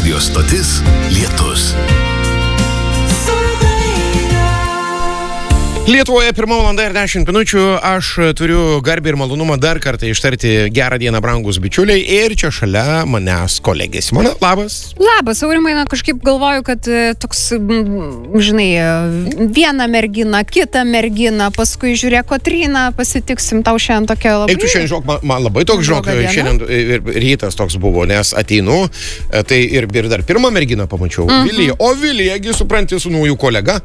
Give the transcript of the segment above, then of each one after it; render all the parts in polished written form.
Radio stotis Lietus. Lietuvoje 1 valanda ir 10 minučių. Aš turiu garbę ir malonumą dar kartą ištarti gerą dieną, brangus bičiuliai. Ir čia šalia manęs kolegė Simona. Labas. Labas, Aurimai, kažkaip galvoju, kad toks, žinai, vieną merginą, kitą merginą, paskui žiūrėk, Kotryną, pasitiksim tau šiandien tokia labai... Eik tu šiandien, žinok, man labai toks, žinok, šiandien rytas toks buvo, nes ateinu, tai ir dar pirmą merginą pamačiau, Viliją. O Vilijagi, supranti, su naujų kolega.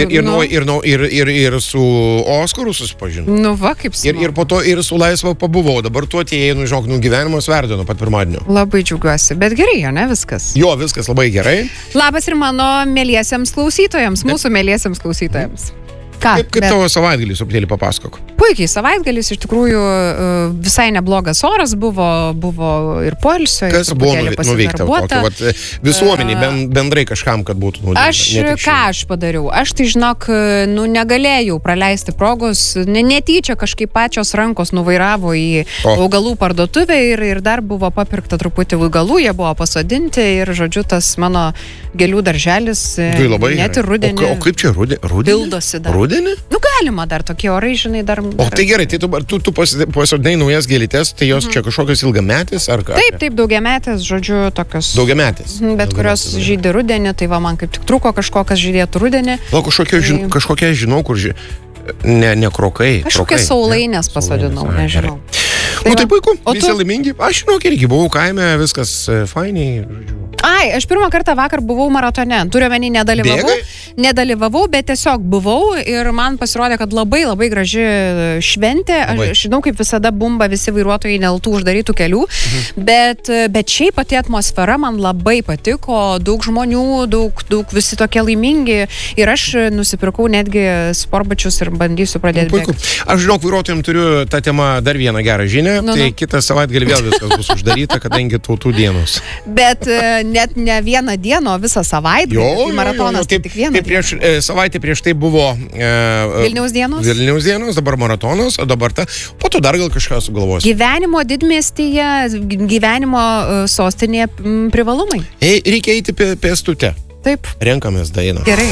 Ir su Oskaru susipažinau. Nu va, kaip smagu. Ir po to ir su Laisva pabuvau. Dabar tu atėjai, žinok, gyvenimas verda nuo pat pirmadienio. Labai džiaugiuosi, bet gerai, jo, ne viskas? Jo, viskas labai gerai. Labas ir mano mieliesiems klausytojams, mūsų mieliesiems klausytojams. Kaip tavo savaitgalį, truputėlį papasakok? Puikiai, savaitgalis iš tikrųjų visai neblogas oras buvo ir poilsio. Kas buvo nuveikta tokio visuomeniai, bendrai kažkam, kad būtų naudinga? Aš padariau? Aš tai, žinok, negalėjau praleisti progos, netyčia kažkaip pačios rankos nuvairavo į augalų parduotuvę ir dar buvo papirkta truputį augalų, jie buvo pasodinti ir, žodžiu, tas mano gėlių darželis net ir rudenį. O kaip čia pildosi dar? Nu, galima dar tokie orai, žinai, dar... O tai gerai, tai tu pasodinai naujas gėlytės, tai jos čia kažkokios ilgametės ar ką? Taip, daugiametės, žodžiu, tokios... Daugiametės? Bet kurios žydi rudenį, tai va, man kaip tik trūko kažkokias žydėtų rudenį. O kažkokia žinau, kur ne krokai. Kažkokie saulainės pasodinau, nežinau. Nu, tai puiku, visi laimingi. Aš, žinok, irgi buvau kaime, viskas fainiai, žodžiu. Ai, aš pirmą kartą vakar buvau maratone. Turiuomenį nedalyvavau, bet tiesiog buvau ir man pasirodė, kad labai graži šventė. Aš žinau, kaip visada bumba visi vairuotojai neltų uždarytų kelių, bet šiaip pati atmosfera man labai patiko, daug žmonių, daug visi tokie laimingi ir aš nusipirkau netgi sportbačius ir bandysiu pradėti bėgti. Aš, žinok, vairuotojams turiu tą temą dar vieną gerą žinią, tai kitą savaitgalį vėl viskas bus uždaryta, kadangi tautų dienos. Bet net ne vieną dieną, o visą savaitgalį. Maratonas tai tik vieną. Savaitę prieš tai buvo Vilniaus dienos, dabar maratonas, o dabar po to dar gal kažką sugalvosiu. Gyvenimo didmiestyje, gyvenimo sostinėje privalumai. Reikia eiti pėstute. Taip. Renkamės dainą. Gerai.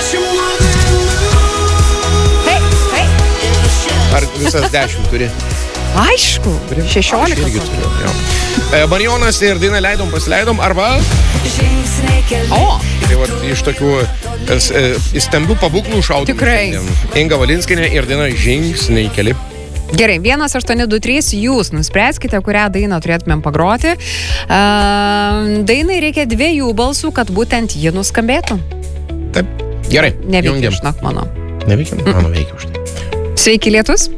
Ar visas 10 turi? Aišku, 16. Marijonas ir dainą pasileidom, arba... Tai va, iš tokių stambių pabūklų šaudymų. Tikrai. Inga Valinskienė ir daina Žingsniai keli. Gerai, 1823, jūs nuspręskite, kurią dainą turėtumėm pagroti. Dainai reikia 2 balsų, kad būtent ji nuskambėtų. Taip, gerai. Neveikia, žinok, mano. Neveikia, mano veikia už tai. Sveiki, Lietus.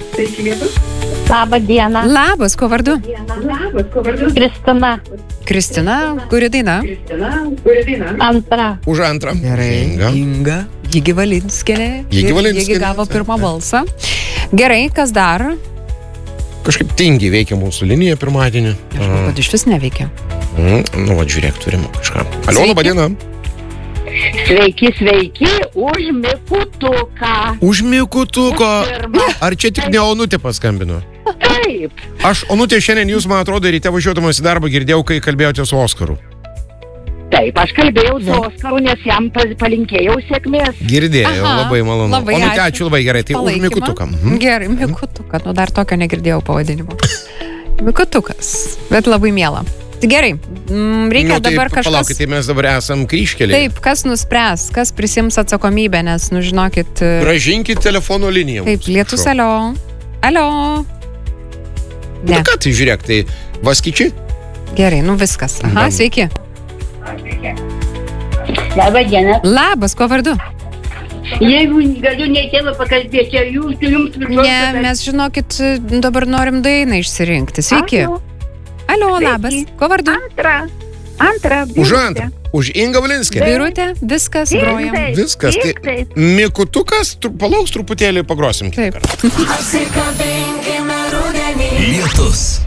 Labą dieną. Labas, kuo vardu? Kristina. Kristina, kuri daina? Antra. Už antrą. Gerai. Inga. Jigi Valinskienė. Jigi gavo pirmą balsą. Gerai, kas dar? Kažkaip tingiai veikia mūsų linija pirmadienį. Aš manau, kad iš vis neveikia. Nu, va, žiūrėk, turim kažką. Alio, laba diena. Sveiki, už Mikutuką. Už Mikutuko. Ar čia tik ne Onutė paskambino? Taip. Aš, Onutė, šiandien jūs, man atrodo, ryte važiuodamas į darbą girdėjau, kai kalbėjote su Oskaru. Taip, aš kalbėjau su Oskaru, nes jam palinkėjau sėkmės. Girdėjau, labai malonu. Labai Onutė, ačiū labai gerai, tai už Mikutuką. Gerai, Mikutuką, dar tokio negirdėjau pavadinimo. Mikutukas, bet labai miela. Tai gerai, reikia dabar kažkas... Palaukit, tai mes dabar esam kryžkelėje. Taip, kas nuspręs, kas prisims atsakomybę, nes, žinokit... Gražinkit telefono liniją. Taip, Lietus, alio. Alio. Ne. Ką tai žiūrėk, tai Vaskyčiai? Gerai, viskas. Aha, sveiki. Labą dieną. Labas, kuo vardu? Jeigu galiu ne tėvą pakalbėti, jums priklauso... Ne, mes, žinokit, dabar norim dainą išsirinkti. Sveiki. Alio, labas. Kuo vardu? Antra. Už antrą. Už Ingą Valinskienę. Birutė, viskas, grojam. Viskas. Tai Mikutukas, palauks truputėlį, pagrosim. Taip. Lietus.